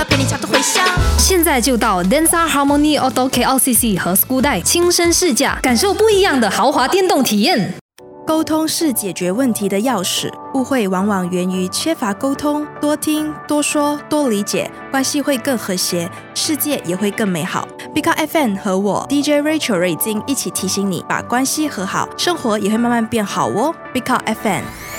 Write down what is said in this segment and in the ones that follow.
陪你恰到回响。 现在就到 Denza Harmony Auto KLCC 和 Skudai 亲身试驾，感受不一样的豪华电动体验。 沟通是解决问题的钥匙，误会往往源于缺乏沟通。多听、多说、多理解，关系会更和谐，世界也会更美好。Pick Up FM 和我 DJ Rachel 瑞金一起提醒你，把关系和好，生活也会慢慢变好哦。Pick Up FM。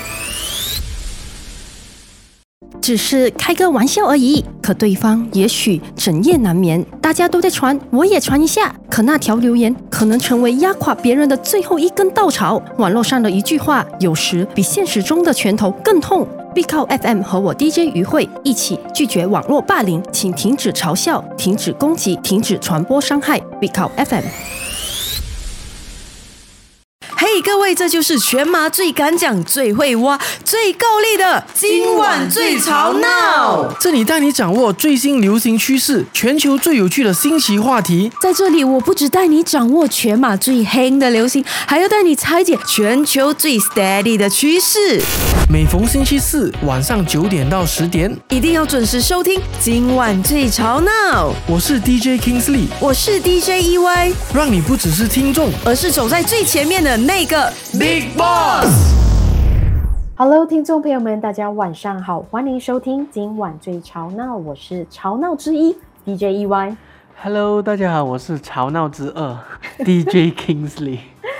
只是开个玩笑而已，可对方也许整夜难眠。大家都在传，我也传一下。可那条留言可能成为压垮别人的最后一根稻草。网络上的一句话，有时比现实中的拳头更痛。必靠 FM 和我 DJ 于慧一起拒绝网络霸凌，请停止嘲笑，停止攻击，停止传播伤害。必靠 FM。 嘿，各位，这就是全马最敢讲、最会挖、最够力的今晚最吵闹。 这里带你掌握最新流行趋势，全球最有趣的新奇话题。 在这里，我不只带你掌握全马最黑的流行，还要带你拆解全球最 steady 的趋势。 每逢星期四晚上9点到10点， 一定要准时收听今晚最吵闹。 我是 DJ Kingsley， 我是 DJ EY， 让你不只是听众， 而是走在最前面的那个 Big Boss。Hello， 听众朋友们，大家晚上好，欢迎收听今晚最吵闹，我是吵闹之一 DJ EY。Hello， 大家好，我是吵闹之二DJ Kingsley。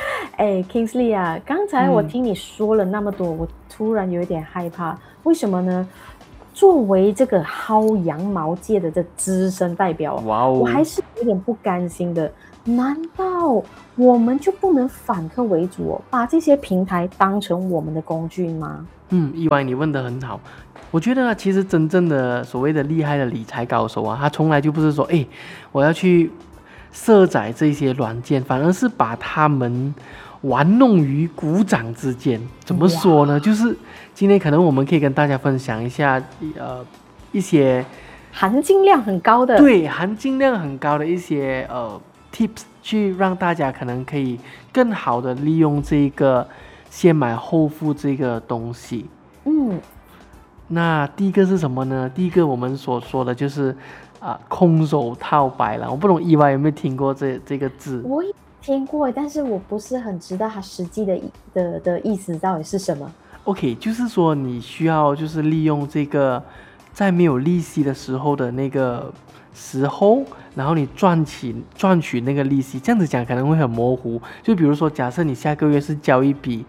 Kingsley 啊，刚才我听你说了那么多，我突然有一点害怕，为什么呢？作为这个薅羊毛界的这资深代表，我还是有点不甘心的。难道我们就不能反客为主把这些平台当成我们的工具吗？ 意外，你问得很好。我觉得其实真正的所谓的厉害的理财高手他从来就不是说我要去设载这些软件，反而是把他们玩弄于股掌之间。怎么说呢？就是今天可能我们可以跟大家分享一下一些含金量很高的一些tips， 去让大家可能可以更好的利用这个先买后付这个东西。那第一个是什么呢？第一个我们所说的就是空手套白狼。我不懂意外有没有听过这个字？ 我也听过，但是我不是很知道它实际的意思到底是什么。 OK， 就是说你需要就是利用这个在没有利息的时候的那个时候，然后你赚取那个利息。这样子讲可能会很模糊，就比如说假设你下个月是交一笔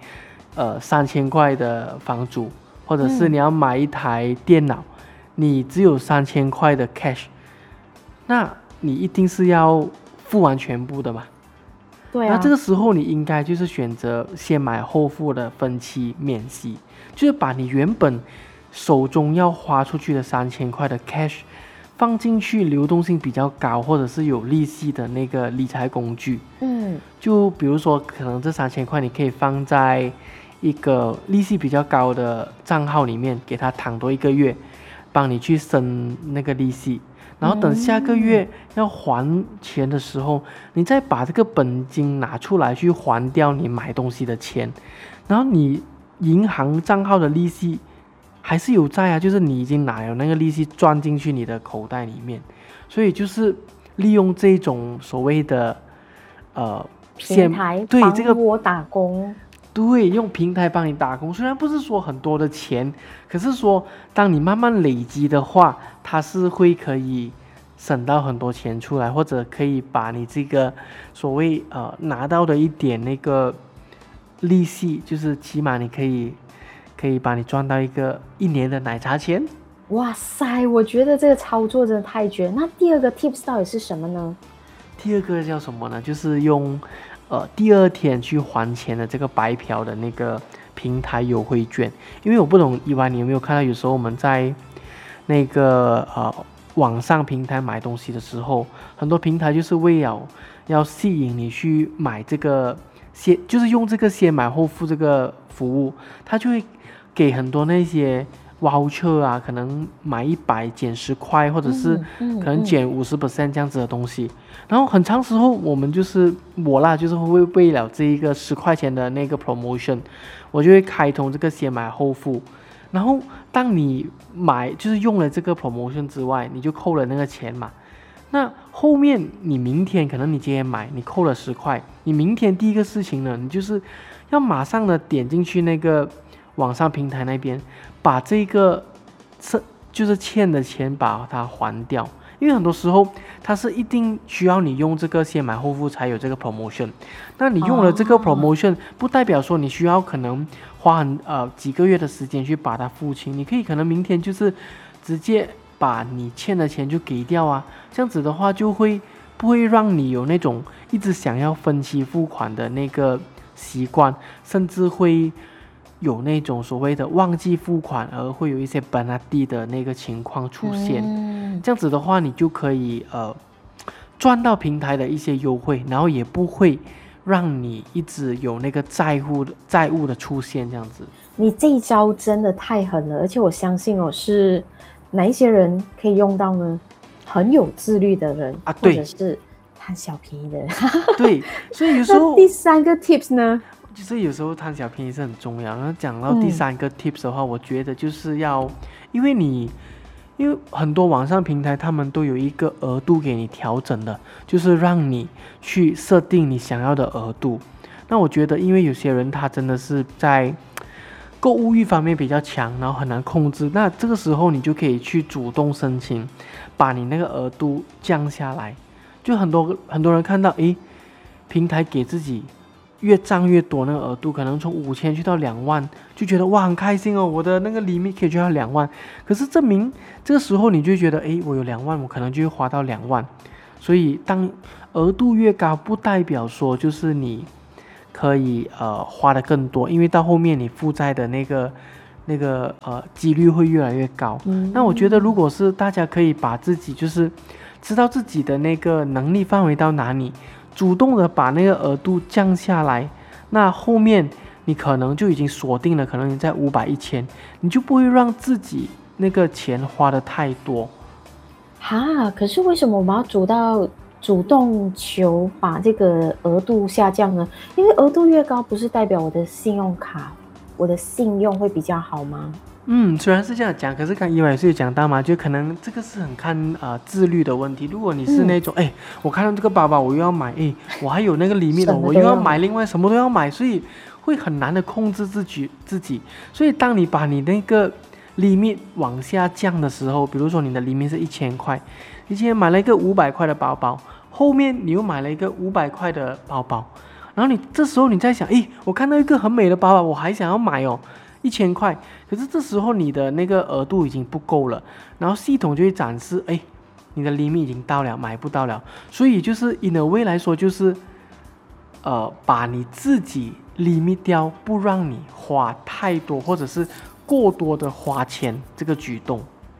3000块的房租，或者是你要买一台电脑，你只有3000块的 cash， 那你一定是要付完全部的嘛。 对啊， 那这个时候你应该就是选择先买后付的分期免息，就是把你原本手中要花出去的3000块的 cash放进去流动性比较高或者是有利息的那个理财工具。就比如说可能这3000块你可以放在一个利息比较高的账号里面，给它躺多1个月，帮你去生那个利息，然后等下个月要还钱的时候，你再把这个本金拿出来去还掉你买东西的钱，然后你银行账号的利息还是有在就是你已经拿了那个利息赚进去你的口袋里面。所以就是利用这种所谓的平台帮我打工。 对，用平台帮你打工，虽然不是说很多的钱，可是说当你慢慢累积的话，它是会可以省到很多钱出来，或者可以把你这个所谓拿到的一点那个利息，就是起码你可以把你赚到一年的奶茶钱。 哇塞，我觉得这个操作真的太绝。那第二个 tips 到底是什么呢？ 第二个叫什么呢？就是用第二天去还钱的这个白嫖的那个平台优惠券。因为我不懂以外你有没有看到，有时候我们在那个网上平台买东西的时候，很多平台就是为了要吸引你去买这个就是用这个先买后付这个服务，它就会给很多那些voucher 啊，可能买100减10块，或者是可能减50% 这样子的东西。然后很长时候我们就是就是会为了这一个10块钱的那个 promotion， 我就会开通这个先买后付。 然后当你就是用了这个 promotion 之外，你就扣了那个钱嘛。那后面你明天可能你今天买，你扣了10块，你明天第一个事情呢，你就是要马上的点进去那个网上平台那边，把这个就是欠的钱把它还掉。因为很多时候它是一定需要你用这个先买后付才有这个 promotion。那你用了这个 promotion，不代表说你需要可能花几个月的时间去把它付清，你可以可能明天就是直接把你欠的钱就给掉啊。这样子的话就不会让你有那种一直想要分期付款的那个习惯，甚至会有那种所谓的忘记付款而会有一些 penalty 的那个情况出现。这样子的话你就可以赚到平台的一些优惠，然后也不会让你一直有那个债务的出现。这样子， 你这一招真的太狠了，而且我相信是哪一些人可以用到呢？很有自律的人啊，或者是贪小便宜的人。对， 所以有时候第3个 tips 呢， 就是有时候贪小便宜是很重要。然后讲到第3个 tips 的话，我觉得就是要，因为很多网上平台他们都有一个额度给你调整的，就是让你去设定你想要的额度。那我觉得因为有些人他真的是在购物欲方面比较强，然后很难控制，那这个时候你就可以去主动申请把你那个额度降下来。就很多人看到平台给自己越涨越多那个额度，可能从5000去到2万，就觉得哇很开心哦，我的那个 limit 可以去到2万。可是证明这个时候你就觉得我有2万，我可能就会花到2万。所以当额度越高，不代表说就是你可以花的更多，因为到后面你负债的那个几率会越来越高。那我觉得如果是大家可以把自己就是知道自己的那个能力范围到哪里，主动的把那个额度降下来，那后面你可能就已经锁定了，可能你在500、1000，你就不会让自己那个钱花的太多。 可是为什么我们要主动求把这个额度下降呢？因为额度越高，不是代表我的信用卡、我的信用会比较好吗？ 虽然是这样讲，可是刚EY也是有讲到嘛，就可能这个是很看自律的问题。如果你是那种我看到这个包包我又要买，我还有那个limit我又要买，另外什么都要买，所以会很难的控制自己。所以当你把你那个 limit 往下降的时候，比如说你的 limit 是1000块，你今天买了一个500块的包包，后面你又买了一个500块的包包，然后这时候你在想，我看到一个很美的包包，我还想要买1000块，可是这时候你的那个额度已经不够了，然后系统就会展示，你的 limit 已经到了，买不到了。所以就是 in a way 来说，就是把你自己 limit 掉，不让你花太多或者是过多的花钱这个举动。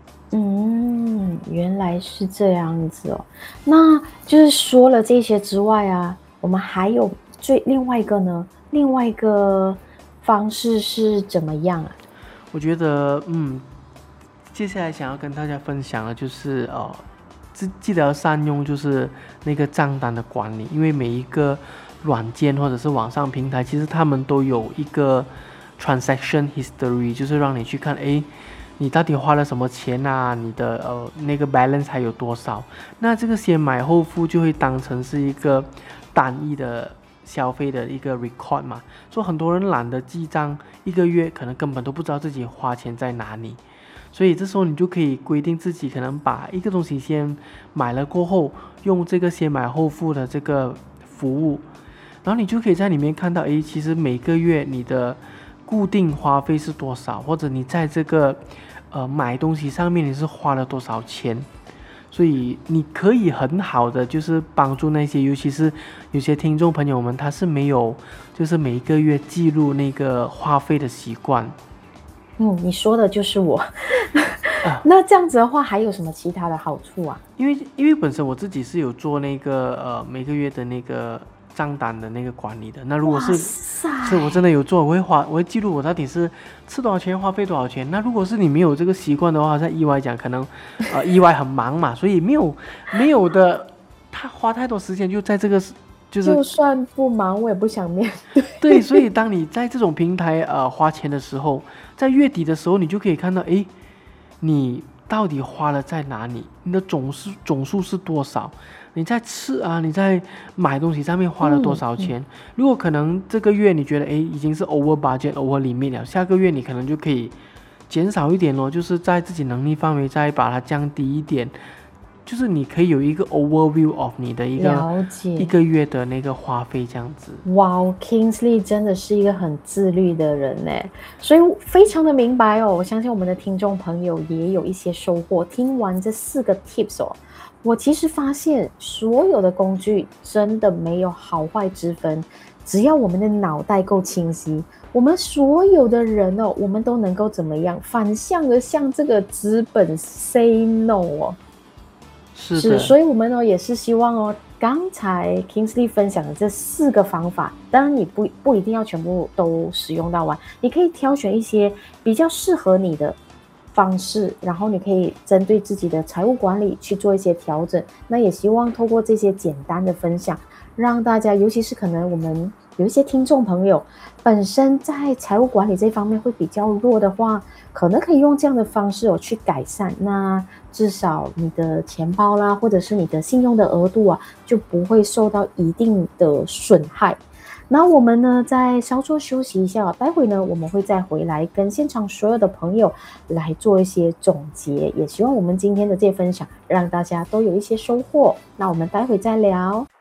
原来是这样子哦。那就是说了这些之外啊，我们还有另外一个呢？另外一个方式是怎么样啊？ 我觉得接下来想要跟大家分享的就是记得要善用就是那个账单的管理，因为每一个软件或者是网上平台，其实他们都有一个 transaction history， 就是让你去看你到底花了什么钱啊，你的那个 balance 还有多少。那这个先买后付就会当成是一个单一的消费的一个 record 嘛，所以很多人懒得记账，一个月可能根本都不知道自己花钱在哪里。所以这时候你就可以规定自己可能把一个东西先买了过后，用这个先买后付的这个服务，然后你就可以在里面看到其实每个月你的固定花费是多少，或者你在这个买东西上面你是花了多少钱。所以你可以很好的就是帮助那些，尤其是有些听众朋友们他是没有就是每一个月记录那个花费的习惯。 你说的就是我。那这样子的话还有什么其他的好处啊？ 因为本身我自己是有做那个每个月的那个账单的那个管理的。那如果是我真的有做，我会记录我到底是吃多少钱，花费多少钱。那如果是你没有这个习惯的话，在EY讲可能EY很忙嘛，所以没有的他花太多时间就在这个就算不忙我也不想面对。 对，所以当你在这种平台花钱的时候，在月底的时候，你就可以看到，诶，你到底花了在哪里？你的总数是多少？你在你在买东西上面花了多少钱？如果可能这个月你觉得已经是 over budget、over limit 了，下个月你可能就可以减少一点咯，就是在自己能力范围再把它降低一点，就是你可以有一个 overview of 你的一个月的那个花费这样子。 哇 Kingsley 真的是一个很自律的人呢，所以非常的明白哦。我相信我们的听众朋友也有一些收获。听完这4个 tips 哦，我其实发现所有的工具真的没有好坏之分，只要我们的脑袋够清晰，我们所有的人哦，我们都能够怎么样反向的向这个资本 say no 哦。 是， 所以我们也是希望哦，刚才 Kingsley 分享的这4个方法，当然你不一定要全部都使用到完，你可以挑选一些比较适合你的方式，然后你可以针对自己的财务管理去做一些调整。那也希望透过这些简单的分享，让大家，尤其是可能我们有一些听众朋友本身在财务管理这方面会比较弱的话，可能可以用这样的方式去改善，那至少你的钱包啦，或者是你的信用的额度啊，就不会受到一定的损害。那我们呢再稍作休息一下，待会呢我们会再回来跟现场所有的朋友来做一些总结，也希望我们今天的这些分享让大家都有一些收获。那我们待会再聊。